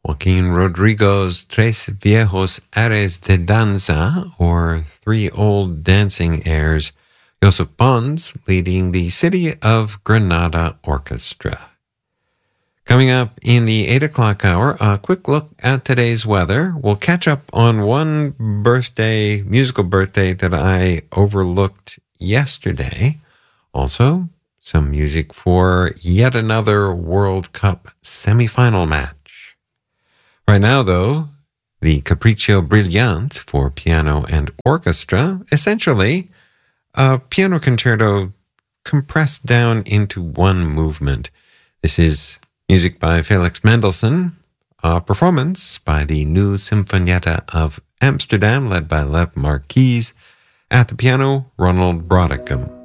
Joaquin Rodrigo's Tres Viejos Aires de Danza, or Three Old Dancing Airs. Joseph Pons leading the City of Granada Orchestra. Coming up in the 8 o'clock hour, a quick look at today's weather. We'll catch up on one musical birthday that I overlooked yesterday. Also, some music for yet another World Cup semifinal match. Right now, though, the Capriccio Brillante for piano and orchestra, essentially a piano concerto compressed down into one movement. This is music by Felix Mendelssohn, a performance by the New Sinfonietta of Amsterdam, led by Lev Marquis. At the piano, Ronald Brodickham.